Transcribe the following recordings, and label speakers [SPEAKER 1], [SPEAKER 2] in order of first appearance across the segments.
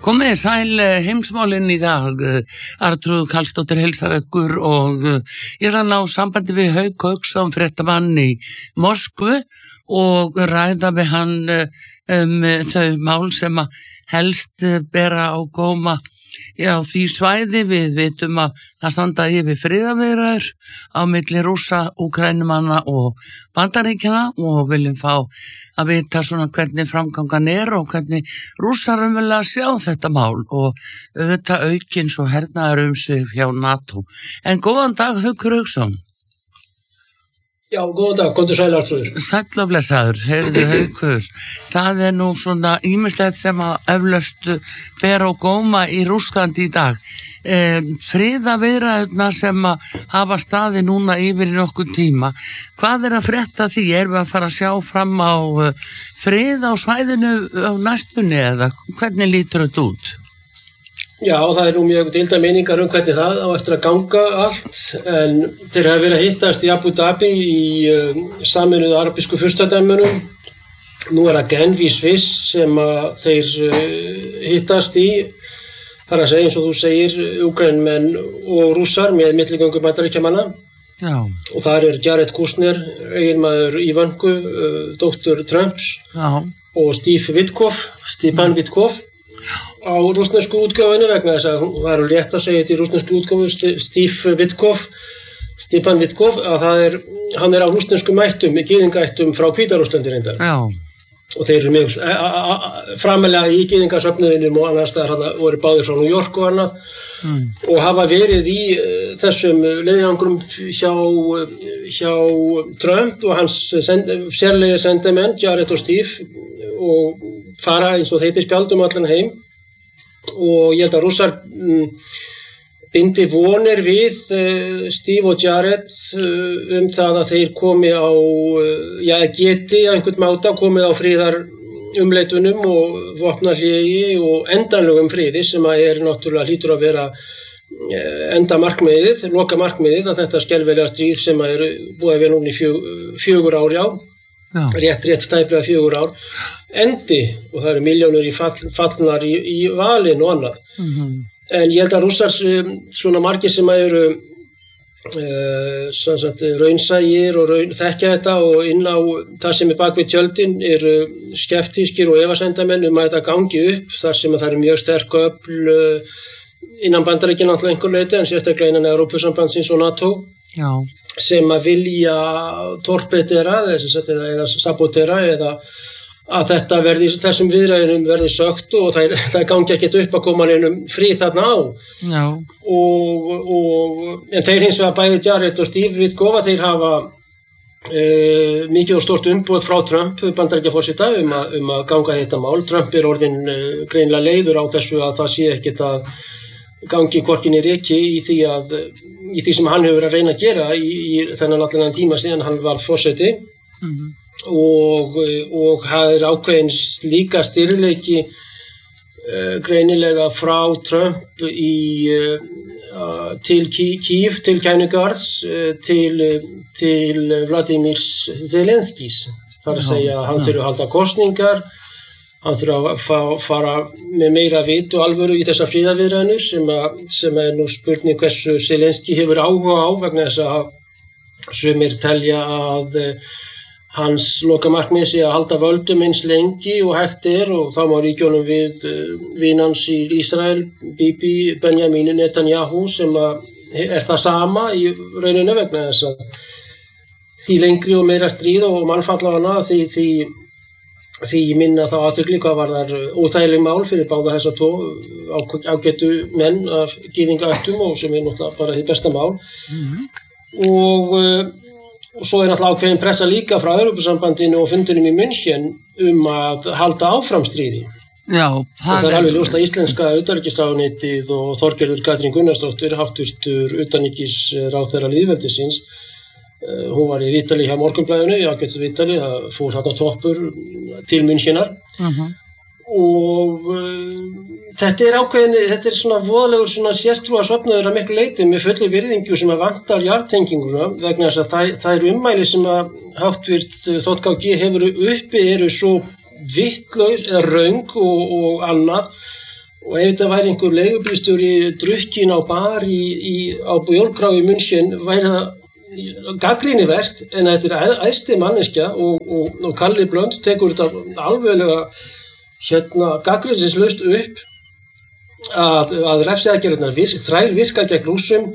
[SPEAKER 1] Komið sæl heimsmálinn í dag, Arnþrúður Karlsdóttir heilsar ykkur og ég ætla að ná sambandi við Hauk Hauksson, fréttamann í Moskvu og ræða við hann þau mál sem að helst bera á góma á því svæði. Við vitum að það standa yfir friðarviðræður á milli Rússa, Úkraínumanna og Bandaríkjanna og viljum fá að vita svona hvernig framgangan og hvernig Rússar vilja sjá þetta mál og auðvitað aukins og hernaðar umsvif hjá NATO. En góðan dag, Haukur Hauksson.
[SPEAKER 2] Já, góðan dag, komdu sæl Arnþrúður.
[SPEAKER 1] Sæll og blessaður, heyrðu Haukur. Það nú svona ýmislegt sem að eflaust ber á góma í Rússlandi í dag. Friðarviðræðurnar sem að hafa staði núna yfir í nokkur tíma. Hvað að frétta því? Erum við að fara að sjá fram á frið á svæðinu á næstunni eða hvernig lítur þetta út?
[SPEAKER 2] Já, það nú mjög deildar meiningar hvernig það á eftir að ganga allt, en þeir hafa verið að hittast í Abu Dhabi í Sameinuðu arabísku furstadæmunum. Nú það Genf í Sviss sem að þeir hittast í. Það að segja eins og þú segir, Úkraínumenn og Rússar með milligöngu Bandaríkjamanna.
[SPEAKER 1] Já.
[SPEAKER 2] Og þar Jared Kushner, eiginmaður Ivanku, dóttur Trumps. Já. Og Stepan Witkov á rússnesku útgáfinu vegna þess að það er létt að segja þetta í rússnesku útgáfu Stepan Witkov, að hann á rússnesku mættum, gyðingaættum frá Hvíta-Rússlandi reyndar. Já. Og þeir eru mjög framalega í gyðingasöfnuðinum og annars staðar voru báðir frá New York og annað og hafa verið í þessum leiðangrum hjá Trump og hans sérlegir sendimenn, Jared og Steve, og fara eins og þeir spjaldum allan heim og ég held að Rússar bindi vonir við Steve og Jared það að þeir komi á, geti á einhvern máta komið á friðarumleitunum og vopnahléi og endanlegum friði sem að náttúrulega hlýtur að vera endamarkmiðið, lokamarkmiðið að þetta skelfilega stríð sem að búið að vera núna í 4 ár, rétt tæplega 4 ár, endi og það milljónir fallnar í valin og annað. En ég held að Rússar svona margir sem eru raunsægir og þekkja þetta og inn á það sem bak við tjöldin eru skeptískir og efasemdamenn að þetta gangi upp þar sem það mjög sterk öfl innan Bandaríkjanna náttúrulega einhver leyti en sérstaklega innan Evrópusambandsins og NATO. Já. Sem að vilja torpedera eða sabotera eða að þetta þessum viðræðunum verði sökt og það gangi ekkert upp að koma neinum frið þarna á. Já. En þeir hins vegar bæði Jared og Steve Witkov þeir hafa mikið og stort umboð frá Trump, Bandaríkjaforseta, að ganga þetta mál. Trump orðinn greinilega leiður á þessu að það sé ekkert að gangi hvorkin í reki í því sem hann hefur verið að reyna að gera í þennan allan tíma síðan hann varð forseti. Og það ákveðins líka styrleiki greinilega frá Trump til Kyiv, til Kænugarðs, til Vladimir Zelenskís. Það að segja að hann þurfi að halda kosningar, hann þurfi að fara með meira vit og alvöru í þessar friðarviðræður sem nú spurning hversu Zelenskí hefur áhuga á vegna þess að sumir telja að hans lokamarkmið sé að halda völdum eins lengi og hægt og þá má ríkjónum við vinans í Ísrael, Bibi, Benjamin Netanyahu sem það sama í rauninu vegna þess að því lengri og meira stríð og mannfall á hana því minna þá athygli hvað var þar óþægileg mál fyrir báða þessa tvo ágætu menn af gyðingaættum og sem náttúrulega bara hið besta mál. Og svo náttúrulega ákveðin pressa líka frá Evrópusambandinu og fundinum í München að halda áfram stríði. Já, það alveg ljóst að íslenska utanríkisráðuneytið og Þorgerður Katrín Gunnarsdóttir, háttvirtur utanríkisráðherra lýðveldisins, hún var í viðtali hjá Morgunblaðinu, ágætis viðtali, það fór þarna toppur til Münchenar. Og þetta svona voðalegur svona sértrúa svefnaður að miklu leyti með fulli virðingu sem að vantar jarðtenginguna vegna þess að það ummæli sem að háttvirt Þ.G. hefur uppi eru svo vittlaus eða röng og annað og ef þetta væri einhver leigubílstjóri drukkin á bar á Björgrá í München væri það gagnrýnivert, en þetta æðsti manneskja og Kalli Blönd tekur þetta alveglega gagnrýnislaust upp að refsiaðgerðirnar þræl virka gegn Rússum.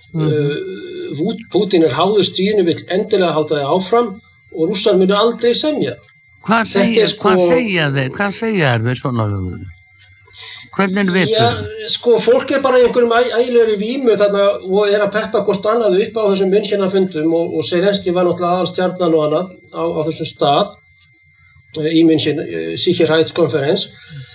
[SPEAKER 2] Pútín háður stríðinu, vill endilega halda það áfram og Rússar munu aldrei semja.
[SPEAKER 1] Hvað segja þeir við svona lögum? Hvernig veitur?
[SPEAKER 2] Já, fólk bara í einhverjum ægilegri vímu þarna og að peppa hvort annað upp á þessum München-fundum og Zelenský var náttúrulega aðalstjarnan og annað á þessum stað í München, Sicherheitskonferens.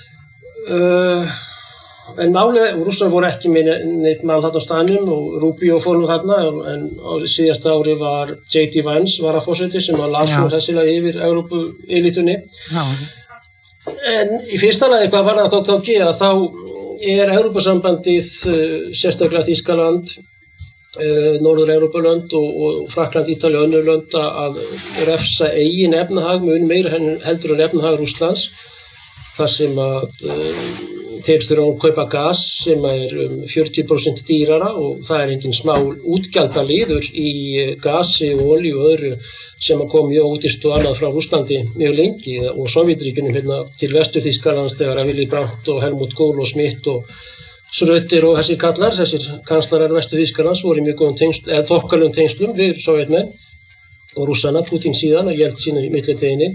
[SPEAKER 2] En málið, Rússar voru ekki með neitt mál þarna á staðnum og Rubio fór nú þarna, en á síðasta ári var J.D. Vance varaforseti sem las hressilega yfir Evrópu-elitunni. En í fyrsta lagi hvað var það þá gera, þá Evrópusambandið, sérstaklega Þýskaland, Norður-Evrópulönd og Frakkland, Ítalía og önnur lönd að refsa eigin efnahag mun meira heldur en efnahag Rússlands, þar sem að þeir þurfa að kaupa gas sem 40% dýrara og það engin smá útgjaldaliður í gasi og olíu og öðru sem kom mjög útist og annað frá Rússlandi mjög lengi og Sovétríkjunum til Vestur-Þýskalands þegar Willy Brandt og Helmut Kohl og Schmidt og Schröder og þessir kallar, þessir kanslarar Vestur-Þýskalands voru mjög góðum tokkalum tengslum við Sovétmenn og Rússana, Putin síðan og Jeltsin í millitíðinni,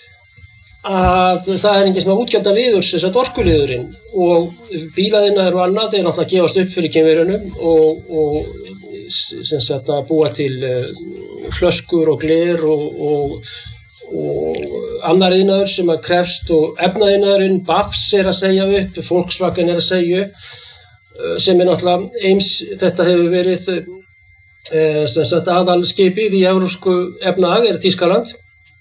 [SPEAKER 2] að það engin smá útgjaldaliður, þess orkuliðurinn og bílaðinnar og annað þeir náttúrulega gefast upp fyrir kynverunum og sem sagt að búa til flöskur og gler og annar iðnaður sem að krefst og efnaiðnaðurinn, BAFS að segja upp, Volkswagen að segja upp sem náttúrulega eins, þetta hefur verið sem sagt aðalskipið í evrópsku efnahag Þýskaland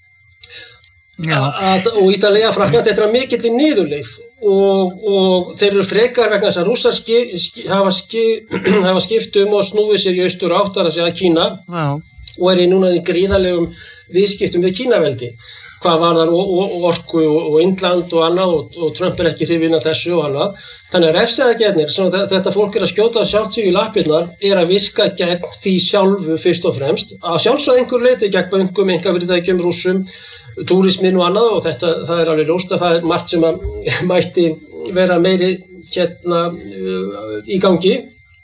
[SPEAKER 2] og Ítalía, Frakkland, þetta mikill í niðurleið og þeir eru frekar vegna þess að Rússar hafa skipt og snúið sér í austur átt að segja Kína og núna í gríðarlegum viðskiptum við Kínaveldi hvað varðar orku og Indland og annað og Trump ekki hrifinn af þessu og annað. Þannig að refsiaðgerðirnir sem þetta fólk að skjóta sjálft sig í lappirnar að virka gegn því sjálfu fyrst og fremst. Að sjálfsögðu einhver leyti gegn bönkum, einkafyrirtækjum, Rússum, túrismin og annað og það alveg ljóst að það margt sem að mætti vera meiri í gangi.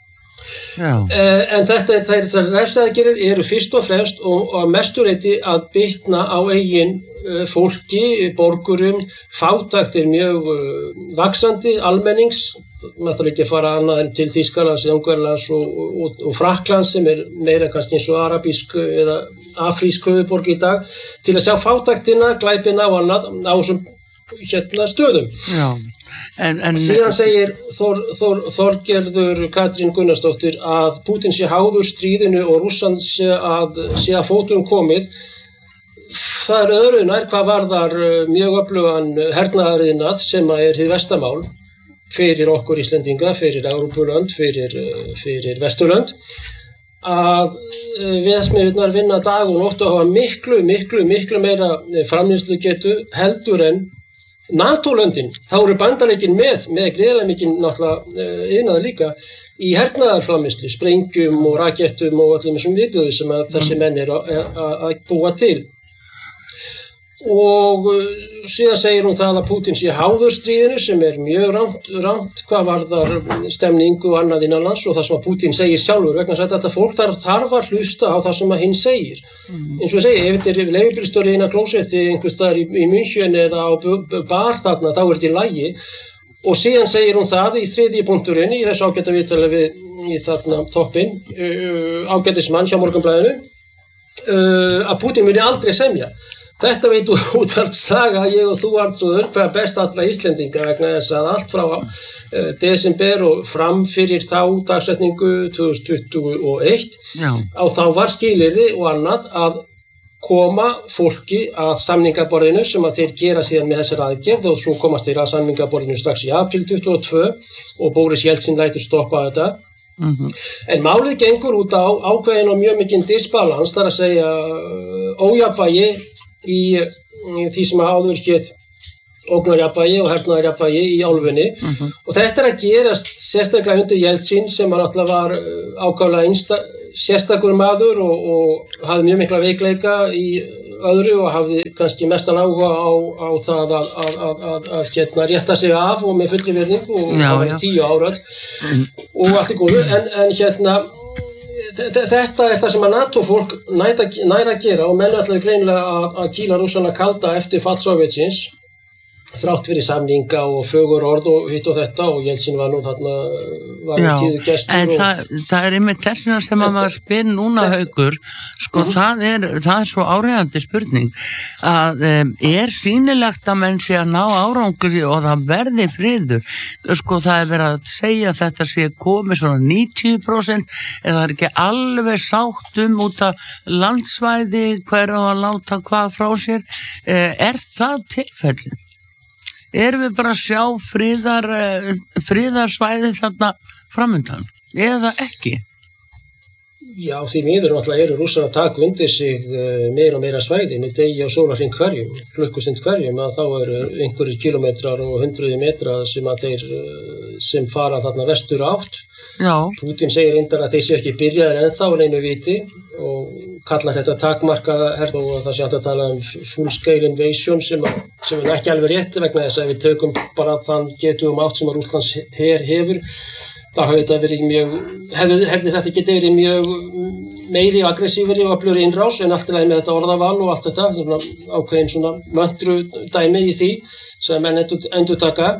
[SPEAKER 2] En þessar refsiaðgerðir eru fyrst og fremst og að mestu leyti að bitna á eigin fólki, borgurum, fátækt mjög vaxandi almennings, maður ekki að fara annað en til Þýskalands, Ungverjalands og Frakklands sem meira kannski eins og arabísk eða afrísk höfuðborg í dag, til að sjá fátæktina, glæpina og annað á þessum stöðum. Síðan segir Þorgerður Katrín Gunnarsdóttir að Putin sé háður stríðinu og Rússland sé að fótum komið. Það öðru nær hvað varðar mjög öflugan hernaðariðnað sem hið vestamál fyrir okkur Íslendinga, fyrir Evrópulönd, fyrir Vesturlönd, að verksmiðjurnar vinna dag og nótt og hafa miklu meira framleiðslugetu heldur en NATO-löndin. Þá eru Bandaríkin með gríðarlega mikinn náttúrulega iðnað líka í hernaðarframleiðslu, sprengjum og rakettum og öllum þessum viðbjóði sem þessi menn að búa til. Og síðan segir hún það að Putin sé háður stríðinu sem mjög rangt hvað varðar stemningu og annað innanlands og það sem að Putin segir sjálfur vegna að þetta fólk þarf að hlusta á það sem að hinn segir. Eins og ég segi, ef þetta leigubílstjóri inn á klósetti einhvers staðar í München eða á bar þarna, þá þetta í lagi og síðan segir hún það í þriðji punkturinn í þessu ágæta viðtali við í þarna toppinn, ágætismann hjá Morgunblaðinu, að Putin muni aldrei semja. Þetta veit útvarpssaga, ég og þú Arnþrúður, hvað best allra Íslendinga vegna þess að allt frá desember og fram fyrir þá dagsetningu 2021 á þá var skilyrði og annað að koma fólki að samningaborðinu sem að þeir gera síðan með þessar aðgerð og svo komast þeir að samningaborðinu strax í apríl 2022 og Boris Jeltsin lætur stoppa þetta. En málið gengur út á ákveðin og mjög mikinn disbalans, þar að segja ójafnvægi í því sem áður hét ógnarjafnvægi og hernaðarjafnvægi í álfunni og þetta að gerast sérstaklega undir Jeltsin sem náttúrulega var ákaflega sérstakur maður og hafði mjög mikla veikleika í öðru og hafði kannski mestan áhuga á það að rétta sig af og með fullri virðingu og það var 10 ára og allt í góðu en þetta það sem að NATO-fólk nær að gera og menn ætlaði greinilega að kýla Rússana kalda eftir fall Sovétsins þrátt fyrir samninga og fögur orð og hitt og þetta og Jeltsin var nú þarna tíðu gestur
[SPEAKER 1] en það einmitt þessina sem að maður spyr núna Haukur sko það er svo áreiðandi spurning að sýnilegt að menn sé að ná árangur og það verði friður sko það verið að segja að þetta sé komið svona 90% eða það ekki alveg sátt út af landsvæði hver að láta hvað frá sér það tilfellið? Erum við bara að sjá friðarsvæði þarna framundan eða ekki?
[SPEAKER 2] Já, því miður náttúrulega eru Rússar að taka undir sig meira og meira svæði með degi á sólarhring hverjum, klukkustund hverjum að þá eru einhverjir kilometrar og hundruði metra sem að þeir sem fara þarna vestur átt.
[SPEAKER 1] Já.
[SPEAKER 2] Putin segir reyndar að þeir sé ekki byrjaðir ennþá neinu viti og kallar þetta takmarkaða hernaðar og það sé alltaf að tala full scale invasion sem ekki alveg rétt vegna þess að við tökum bara þann getugum átt sem að Rússlands her hefur þá hefði þetta getið verið mjög meiri og aggressíveri og öflugri innrás en allt í lagi með þetta orðaval og allt þetta svona ákveðin svona möntru dæmi í því sem menn endurtaka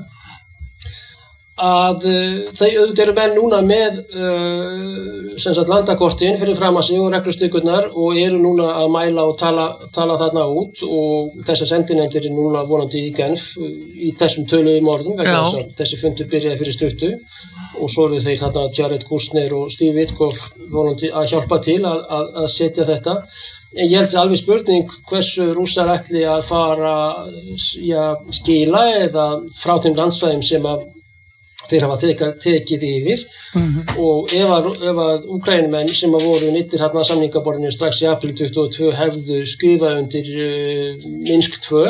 [SPEAKER 2] að þau auðvitað eru menn núna með landakortin fyrir fram að sig og reglustykurnar og eru núna að mæla og tala þarna út og þessar sendinefndir er núna vonandi í Genf í þessum töluðum orðum vegna þess að þessi fundur byrjaði fyrir stuttu og svo eru þeir þarna Jared Kushner og Steve Witkoff vonandi að hjálpa til að setja þetta en ég held að alveg spurning hversu Rússar ætli að fara skila eða frá þeim landsvæðum sem að þeir hafa tekið yfir og ef að Úkraínumenn sem að voru nýttir hérna samningaborðinu strax í apríl 22 hefðu skrifað undir Minsk 2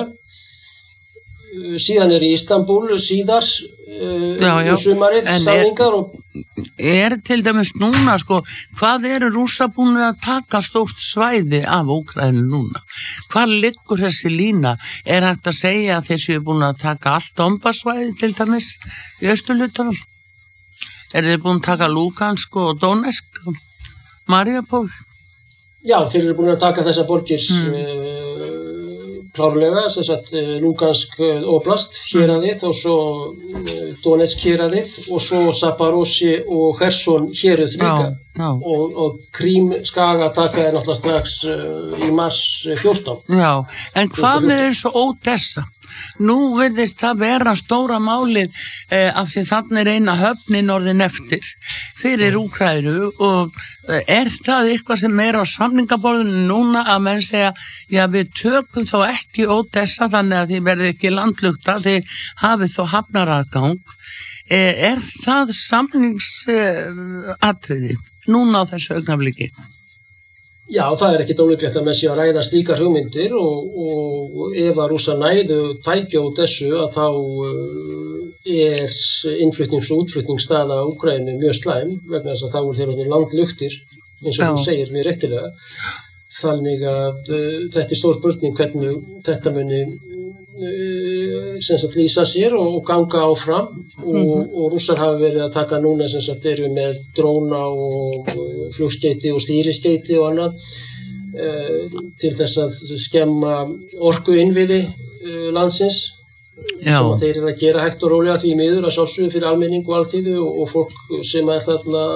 [SPEAKER 2] síðan í Istanbul síðar sumarið samningar og
[SPEAKER 1] til dæmis núna sko, hvað eru Rússar búin að taka stórt svæði af Úkraínu núna? Hvað liggur þessi lína? Hægt að segja að þeir séu búin að taka allt Donbass-svæði til dæmis í austurhlutanum? Þeir búin að taka Lugansk og Donetsk, Mariupol?
[SPEAKER 2] Já, þeir eru búin að taka þessa borgir klárlega, sem sagt Lugansk oblast héraðið og svo Donetsk héraðið og svo Zaporozhye og Kherson héruð líka og Krím skaga taka náttúrulega strax í mars 14.
[SPEAKER 1] Já, en hvað með eins og Odessa? Nú virðist það vera stóra málið af því þannig eina höfnin orðin eftir fyrir Úkraínu og það eitthvað sem á samningaborðinu núna að menn segja já við tökum þá ekki Odessa þannig að þið verði ekki landlugta þið hafið þó hafnaraðgang það samningsatriði núna á þessu augnabliki?
[SPEAKER 2] Já, það ekki ólíklegt að menn sé að ræða slíkar hugmyndir og ef að Rússar næðu tækja út þessu að þá innflutnings- og útflutningsstaða Úkraínu mjög slæm vegna þess að þá eru þeir landlugtir eins og þú segir mjög réttilega þannig að þetta stór spurning hvernig þetta muni lýsa sér og ganga áfram og Rússar hafa verið að taka núna eru með dróna og flugskeyti og stýriskeyti og annað til þess að skemma orkuinnviði landsins sem að þeir eru að gera hægt og rólega því miður að sjálfsögðu fyrir almenning og alþýðu og fólk sem þarna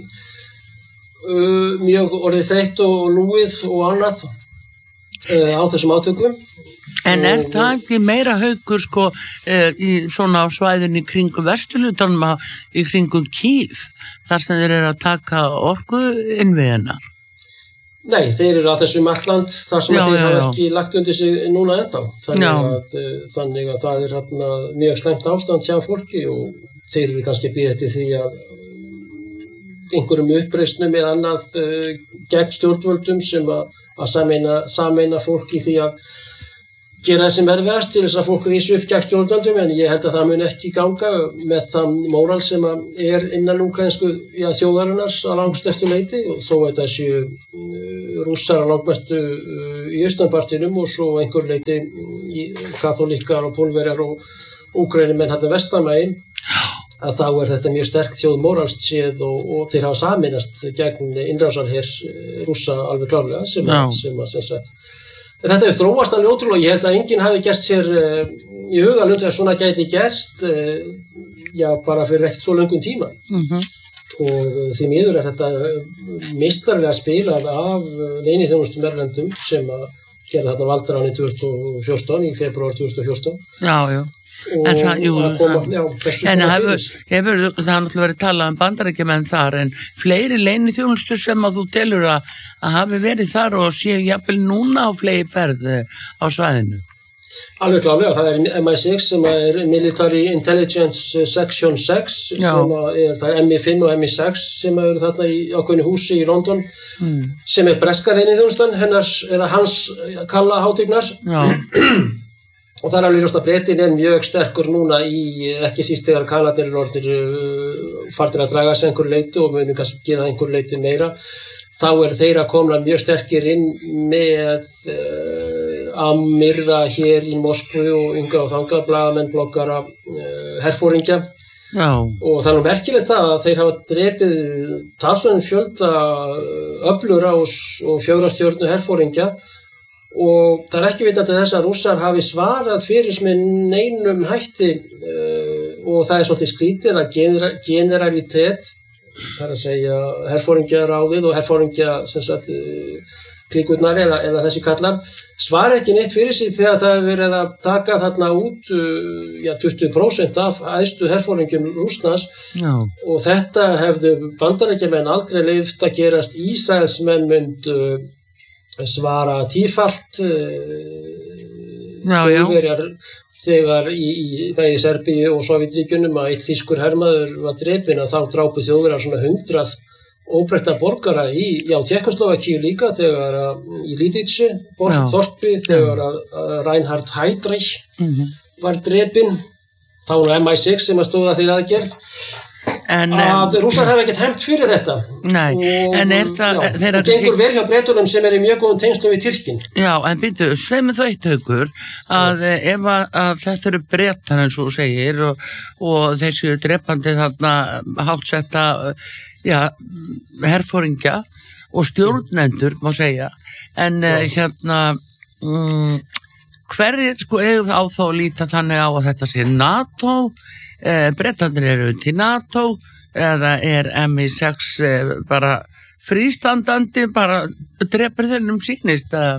[SPEAKER 2] mjög orðið þreytt og lúið og annað á þessum átökum.
[SPEAKER 1] En það ekki meira Haukur sko í svona svæðin í kringum vesturhlutanum í kringum Kýv þar sem þeir eru að taka orku innviðina?
[SPEAKER 2] Nei, þeir eru að þessum alland þar sem þeir hafa ekki lagt undir sig núna ennþá. Þannig að það mjög slæmt ástand hjá fólki og þeir eru kannski að bíða eftir því að einhverjum uppreisnum eða annað gegn stjórnvöldum sem að sameina fólk í því að gera þessi erfiðast til þess að fólk rísi upp gegn stjórnvöldum, en ég held að það mun ekki ganga með þann móral sem innan úkraínsku þjóðarinnar að langstærstu leyti, og þó að það séu Rússar að langmestu í austanpartinum og svo einhver leyti kaþólikkar og Pólverjar og Úkraínumenn þarna vestanmegin, að þá þetta mjög sterk þjóð móralst séð og þeir hafa saminast gegn innrásarher Rússa alveg klárlega sem sagt. Þetta þróast alveg ótrúlega, ég held að enginn hafi gert sér í hugalund að svona gæti gerst bara fyrir ekkert svo löngum tíma. Og því miður þetta meistarlega spilað af leyniþjónustum erlendum sem að gera þarna valdaráni 2014, í febrúar 2014.
[SPEAKER 1] Já. En það, hefur það náttúrulega verið talað bandaríkjamenn þar, en fleiri leyniþjónustur sem að þú telur að hafi verið þar og séu jafnvel núna á flegi ferð á svæðinu?
[SPEAKER 2] Alveg klárlega, það MI6 sem Military Intelligence Section 6 sem það MI5 og MI6 sem eru þarna í ákveðnu húsi í London sem breska leyniþjónustan, hans kalla hátignar. Og það alveg ljóst að Bretinn mjög sterkur núna ekki síst þegar Kanadar orðnir farnir að draga sig einhverju leyti og munum kannski gera einhverju leyti meira. Þá þeir að komna mjög sterkir inn með að myrða hér í Moskvu og ynga og þanga, blaðamenn, bloggara, herforingja. Og það merkilegt það að þeir hafa drepið talsverðan fjölda öflugra og 4 stjörnu herforingja. Og það ekki vitað til þess að Rússar hafi svarað fyrir með neinum hætti og það svolítið skrítið að generalitet, það að segja herforingjaráðið og herforingja klíkurnar eða þessi kallar, svara ekki neitt fyrir sig þegar það hefur verið að taka þarna út 20% af æðstu herforingjum Rússlands og þetta hefðu bandaríkjamenn aldrei leyft að gerast. Ísraelsmenn myndu svara tífalt Þjóðverjar þegar í bæði Serbíu og Sovétríkjunum að eitt þýskur hermaður var drepinn, að þá drápu Þjóðverjar svona 100 óbreytta borgara í Tékkóslóvakíu líka þegar í Lídice, þorpi, þegar Reinhard Heydrich var drepinn. Þá var MI6 sem stóð að þeirra aðgerð. Að Rússar hafa ekkert hefnt fyrir þetta.
[SPEAKER 1] Nei, en það
[SPEAKER 2] og gengur vel hjá Bretunum sem í mjög góðum tengslum við Tyrkin.
[SPEAKER 1] Já, en byrju, segð mér þá eitt Haukur, að ef að þetta eru Bretar eins og þú segir og þessi drepandi þarna háttsetta herforingja og stjórnendur má segja, en hverjir eigum á þá að líta þannig á að þetta sé NATO? Bretarnir eru til NATO eða MI6 bara frístandandi, bara drepur þeirnum sýnist á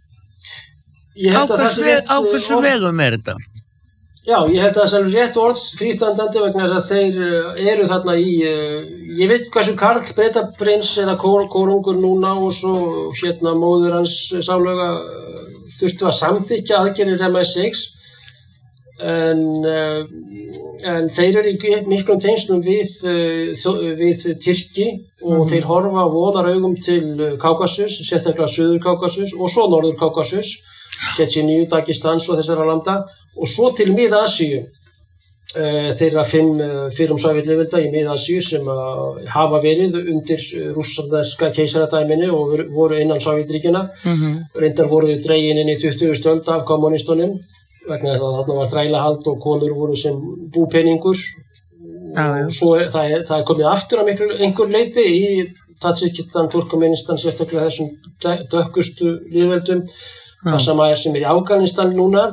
[SPEAKER 1] hversu vegum þetta?
[SPEAKER 2] Já, ég held að það er rétt orð frístandandi vegna þess að þeir eru þarna ég veit hversu Karl Bretaprins eða konungur núna og svo móður hans sálega þurftu að samþykkja aðgerðir MI6 en þeir eru í miklum tengslum við Tyrki og þeir horfa vonaraugum til Kákasus, sérstaklega Suður-Kákasus og svo Norður-Kákasus, Tjetjeníu, Dagestans og þessara landa og svo til Mið-Asíu. Þeirra 5 fyrrum Sovétlýðvelda í Mið-Asíu sem hafa verið undir rússneska keisaradæminu og voru innan Sovétríkjanna. Reyndar voru dregin inn í 20. öld af kommunistunum vegna þess að þarna var þrælahald og konur voru sem búpeningur og svo það komið aftur að einhver leyti í Tadjikistan, Turkmenistan, sérstaklega þessum dökkustu lýðveldum, það sem í Afganistan núna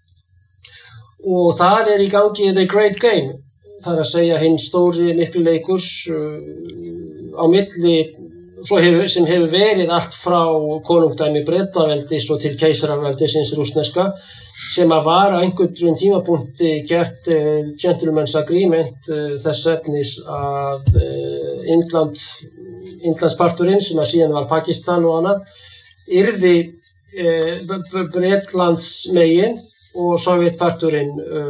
[SPEAKER 2] og þar í gangi The Great Game, það að segja hinn stóri miklu leikur á milli sem hefur verið allt frá konungdæmi Bretaveldis og til keisaraveldisins rússneska sem var á einhverjum tímapunkti gert Gentleman's Agreement þess efnis að Indlandsparturinn sem síðan var Pakistan og annað yrði Bretlands megin og Sovétparturinn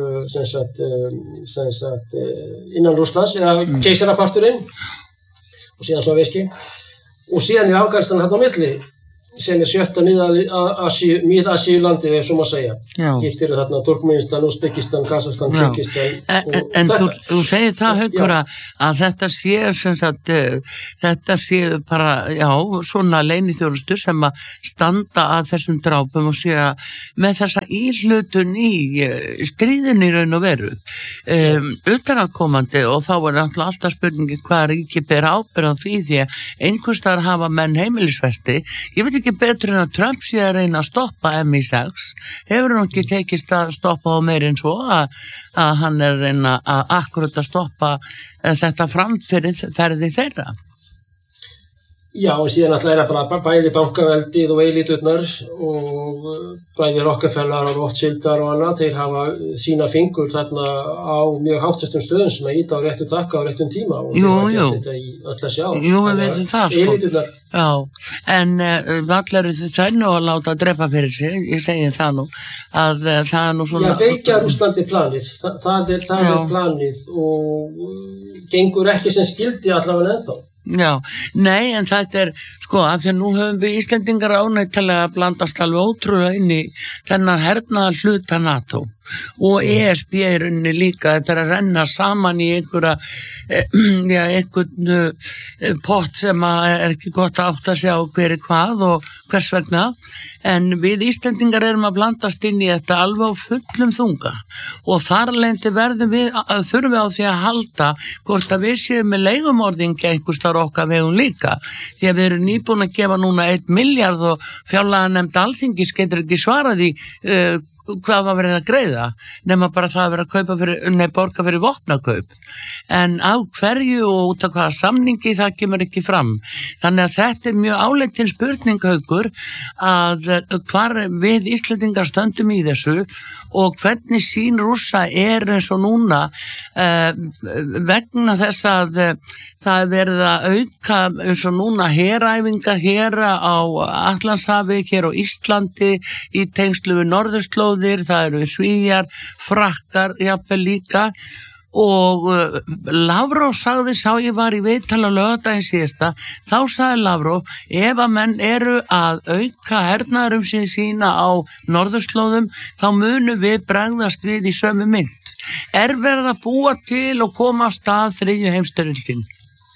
[SPEAKER 2] innan Rússlands eða keisaraparturinn og síðan sovéski og síðan Afganistan þarna á milli sem sjötta mið-Asíulandi, svo má segja. Hitt þarna Turkmenistan, Uzbekistan, Kazakstan, Kirgistan.
[SPEAKER 1] En þú segir það, Haukur, að þetta sé, þetta sé bara, svona leyniþjónustur sem að standa að þessum drápum og sé að með þessa íhlutun í stríðinni í raun og veru. Utanaðkomandi, og þá náttúrulega alltaf spurningi hvað ríki ber ábyrgð á því að einhvers staðar hafa menn heimilisvesti. Ég veit ekki betur en að Trump sé að reyna að stoppa MI6, hefur hann ekki tekist að stoppa á meir en svo að hann er að reyna að akkurat að stoppa þetta framferði þeirra.
[SPEAKER 2] Já, og síðan alltaf bara bæði bankaveldið og eilíturnar og bæði Rockefeller og Rothschildar og annað, þeir hafa sína fingur þarna á mjög háttastum stöðum sem að íta á réttum takka á réttum tíma og þeir hafa gert þetta í öll að sjá.
[SPEAKER 1] Jú, við veitum það,
[SPEAKER 2] eilíturnar.
[SPEAKER 1] Já, en allar eru þau nú að láta að drepa fyrir sig, ég segi það nú, að það nú svona...
[SPEAKER 2] Já, veikja Rússlandi planið, það er planið og gengur ekki sem skildi allavega ennþá.
[SPEAKER 1] Já, nei, en þetta af því að nú höfum við Íslendingar ánægtilega að blandast alveg ótrúlega inn í þennan hernaðar hluta NATO og ESB í rauninni líka, þetta að renna saman í einhvern pott sem er ekki gott að átta sig á hver hvað og hvers vegna, en við Íslendingar erum að blandast inn í þetta alveg á fullum þunga og þar lendi þurfum við á því að halda hvort að við séum með leigumorðingi einhvers staðar okkar vegum líka, því að við erum nýbúin að gefa núna 1 milljarð og fjárlaganefnd Alþingis getur ekki svarað í hvað var verið að greiða, nema bara það að vera að borga fyrir vopnakaup, en á hverju og út af hvaða samningi það kemur ekki fram. Þannig að þetta er mjög áleitin spurning, Haukur, að hvar við Íslendingar stöndum í þessu og hvernig sín Rússa er eins og núna vegna þess að það er verið að auka eins og núna heræfingar hér á Atlantshafi, hér á Íslandi í tengslu við norðurslóðir, það eru Svíar, Frakkar, jafnvel líka og Lavrov sagði, sá ég var í viðtali á laugardaginn síðasta, þá sagði Lavrov, ef að menn eru að auka hernaðarum sína á norðurslóðum, þá munum við bregðast við í sömu mynt. Er verið að búa til og koma af stað 3. heimsstyrjöldin?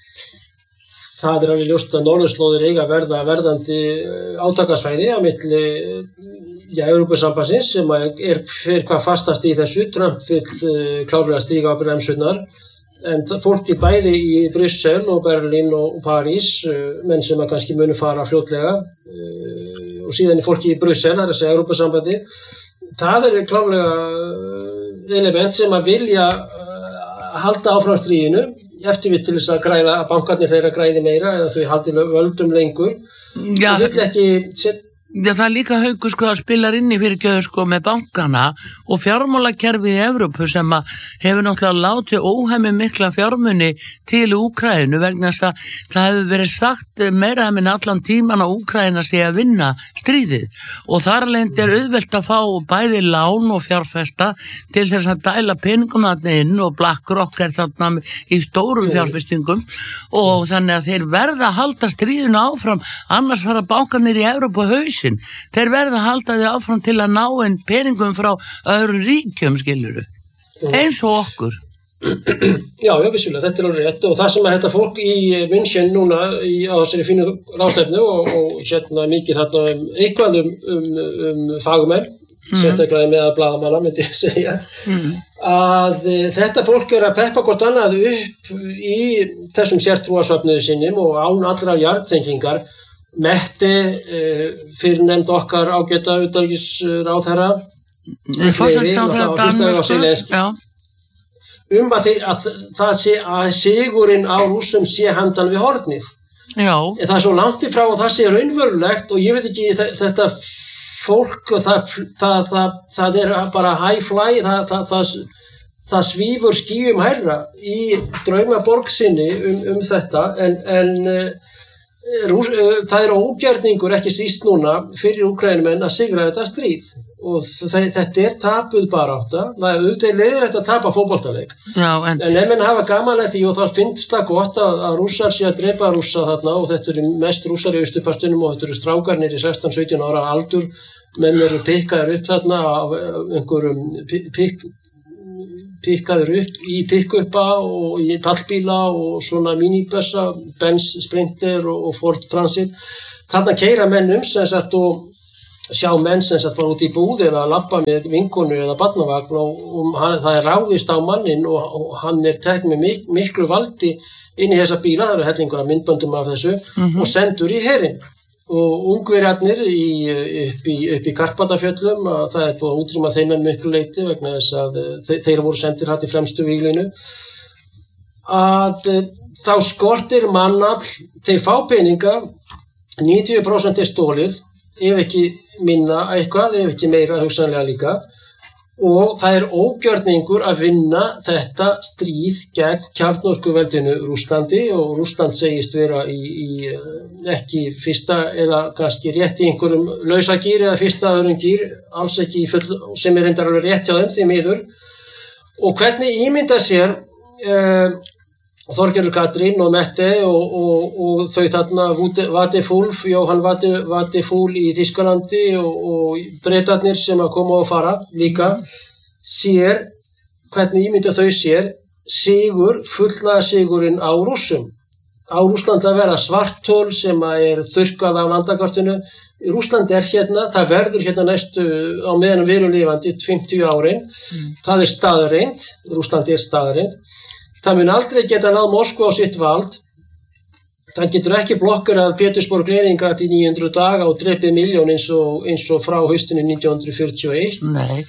[SPEAKER 2] Það er alveg ljóst að norðurslóðir eiga verðandi átakasvæði á milli Evrópusambandsins sem er fyrir hvað fastast í þessu. Trump vill klárlega stíga á bremsurnar, en fólki bæði í Brussel og Berlín og París, menn sem að kannski munu fara fljótlega, og síðan fólki í Brussel, það er að segja Evrópusambandi, það er klárlega element sem að vilja halda áfram stríðinu eftir við til þess að græða að bankarnir þeirra græði meira eða þau haldi völdum lengur.
[SPEAKER 1] Já,
[SPEAKER 2] það vill ekki
[SPEAKER 1] Já, það er líka Haukur að spilar inn í fyrirgjöðu með bankana og fjármálakerfið í Evrópu sem að hefur náttúrulega látið óhemmi mikla fjármuni til Úkraínu vegna þess að það hefur verið sagt meira minn allan tíman að Úkraína sé að vinna stríðið og þar alveg er auðvelt að fá bæði lán og fjárfesta til þess að dæla peningum þarna inn og BlackRock er þarna í stórum fjárfestingum og þannig að þeir verða að halda stríðinu áfram, annars fara bankanir í Evrópu hausinn. Þeir verða að halda því áfram til að ná einn peningum frá öðrum ríkjum, skilurðu. Eins og okkur.
[SPEAKER 2] Já, vissulega, þetta er alveg rétt og það sem að þetta fólk í München núna á þessari fínu ráðstefnu og mikið þarna eitthvað fagumenn, sérstaklega með að blaðamanna, myndi ég segja, að þetta fólk er að peppa hvort annað upp í þessum sértrúarsöfnuðu sinnum og án allrar jarðtengingar. Mette, fyrrnefnd okkar ágæta utanríkisráðherra, að það sé að sigurinn á Rússum sé handan við hornið. Já. En það er svo langt í frá og það sé raunverulegt og ég veit ekki þetta fólk, það er bara high fly, það svífur skýjum hærra í draumaborg sinni þetta en það ógjörningur ekki síst núna fyrir Úkraínumenn að sigra þetta stríð og þetta tapuð barátta. Það auðvitað leiðilegt að tapa fótboltaleik. En ef menn hafa gaman að því og það finnst það gott að Rússar sé að drepa Rússa þarna og þetta eru mest Rússar í austurpartinum og þetta eru strákar niður í 16-17 ára aldur, menn eru pikkaðir upp þarna af einhverjum pikkaður upp í pick-upa og í pallbíla og svona minibössa, Benz Sprinter og Ford Transit. Þarna keyra menn sem sagt og sjá menn sem sagt bara út í búð eða labba með vinkonu eða barnavagn og það ráðist á mannin og hann tekinn með miklu valdi inn í þessa bíla, það eru hellingur af myndböndum af þessu og sendur í herinn. Og Ungverjarnir upp í Karpatafjöllum að það búið að útrýma þeim miklu leyti vegna þess að þeir voru sendir í fremstu víglínu að þá skortir mannafl til fá peninga 90% stólið ef ekki minna eitthvað, ef ekki meira hugsanlega líka og það ógjörningur að vinna þetta stríð gegn kjarnorkuveldinu Rússlandi og Rússland segist vera í ekki fyrsta eða kannski rétt í einhverjum lausagýr eða fyrsta öðrum gýr, alls ekki í full, sem reyndar alveg rétt hjá þeim því miður. Og hvernig ímynda sér Þorgerður Katrín og Mette og þau þarna Vadefúlf, Jóhann Vadefúl í Þýskalandi og Bretarnir sem að koma og fara líka sér, hvernig ímynda þau sér fullnaða sigurinn á Rússum. Á Rússland að vera svarthol sem að þurrkað af landakortinu. Rússland hérna, það verður hérna næstu á meðan við erum lifandi 50 árin. Það staðreynd, Rússland staðreynd. Það mun aldrei geta náð Moskvu á sitt vald. Það getur ekki blokkurað Pétursborg Leningrad í 900 daga og drepið milljón eins og frá haustinu 1941.
[SPEAKER 1] Nei,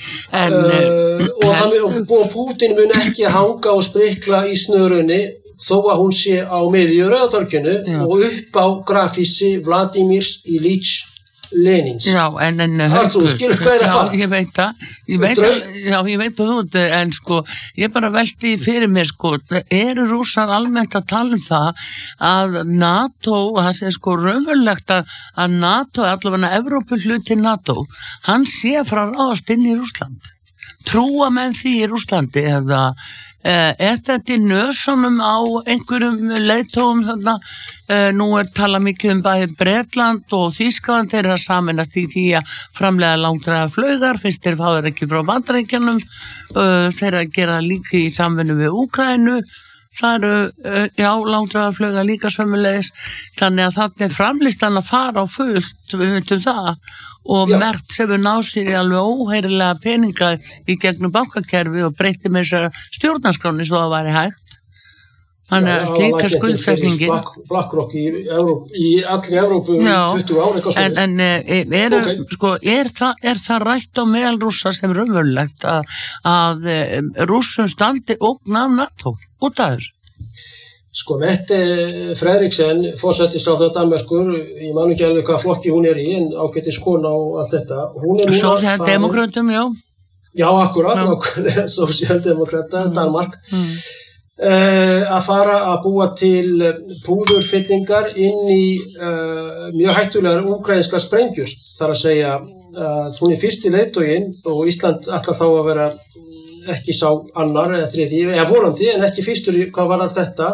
[SPEAKER 2] og Pútín mun ekki hanga og sprikla í snörunni þó að hún sé á miðju Rauðatorginu og upp á grafísi Vladimir Ilyich Lenins.
[SPEAKER 1] Já, en
[SPEAKER 2] Artur, skilur hvað það?
[SPEAKER 1] Já, ég veit það. Ég veit það, en sko, ég bara velti fyrir mér, sko, eru Rússar almennt að tala það að NATO, það sé sko raunverulegt að NATO, allavega Evrópu hluti NATO, hann sé frá ráðast inn í Rússland. Trúa menn því í Rússlandi eða þetta í nösunum á einhverjum leiðtogum þarna. Nú talað mikið bæði Bretland og Þýskaland, þeir að sameinast í því að framleiða langdræga flaugar, fyrst þeir fá þeir ekki frá Bandaríkjunum, þeir að gera líka í samvinnu við Úkraínu, það langdræga flaugar líka sömulegis, þannig að þarna framlistan að fara á fullt, við veitum það, og Merkt hefur náð sér í alveg óheyrilega peninga í gegnum bankakerfi og breytti með þessar stjórnarskráni svo að væri hægt. Þannig að slíka skuldsetningin
[SPEAKER 2] BlackRock í allri Evrópu 20 ári
[SPEAKER 1] en er það rætt á meðal Rússa sem raunverulegt að Rússum standi ógn af NATO út af þessu?
[SPEAKER 2] Sko, Mette Frederiksen, forsætisráðherra Danmerkur, ég man ekki alveg hvað flokki hún í, en ágætis kona og allt þetta. Hún núna
[SPEAKER 1] Sósíaldemókrötum, já.
[SPEAKER 2] Já, akkurat, Sósíaldemókrata, Danmark. Að fara að búa til púðurfyllingar inn í mjög hættulegar úkraínskar sprengjur. Það að segja að hún fyrsti leiðtoginn og Ísland ætlar þá að vera ekki sá annar eða þriði, eða vorandi en ekki fyrstur hvað var þetta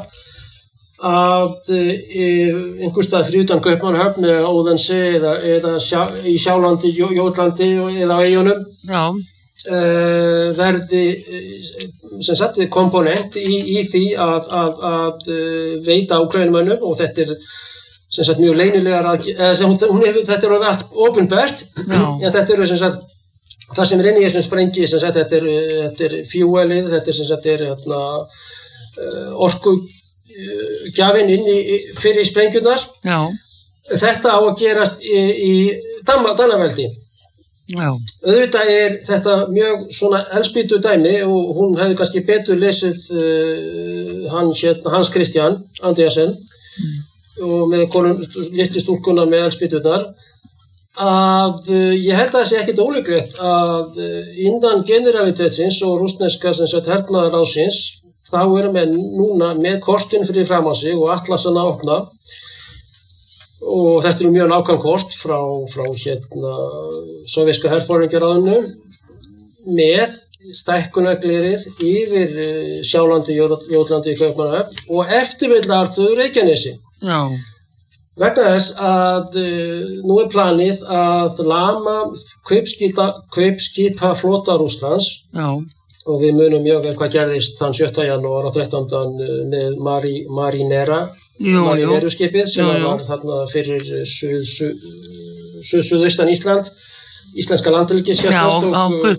[SPEAKER 2] að einhvers stað fyrir utan Kaupmannahöfn eða Óðense eða í Sjálandi, Jótlandi eða á eyjunum.
[SPEAKER 1] Já.
[SPEAKER 2] Verði sem sagt komponent í því að veita Úkraínumönnum og þetta sem sagt mjög leynilegar þetta allt opinbert en þetta sem sagt það sem inn í þessum sprengi sem sagt þetta fuelið, þetta sem sagt orkugjafinn inn í fyrir sprengjurnar.
[SPEAKER 1] Já.
[SPEAKER 2] Þetta á að gerast í Danaveldi.
[SPEAKER 1] Já.
[SPEAKER 2] Auðvitað þetta mjög svona elspýtu dæmi og hún hefði kannski betur lesið Hans Christian Andreasen og með litlu stúlkuna með elspýturnar að ég held að það sé ekkert ólíklegt að innan generalitetsins og rússneska hernaðarráðsins þá menn núna með kortin fyrir fram á sig og atlasana opna og þetta mjög nákvæm kort frá sovéska herforingjaráðinu með stækkunarglerið yfir Sjálandi, Jótlandi í Kaupmannahöfn og eftirvillarðu Reykjanesi.
[SPEAKER 1] Já.
[SPEAKER 2] Vegna þess að nú planið að lama kaupskipaflota Rússlands. Já. Og við munum mjög vel hvað gerðist þann 7. janúar og 13. með Marinera skipið sem var þarna fyrir suðaustan Ísland, íslenska landhelgisgæslan